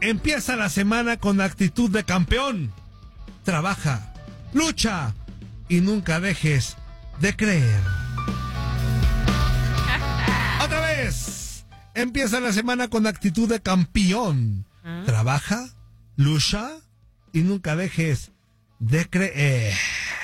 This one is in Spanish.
Empieza la semana con actitud de campeón. Trabaja, lucha y nunca dejes de creer. Otra vez. Empieza la semana con actitud de campeón. Trabaja, lucha y nunca dejes de creer.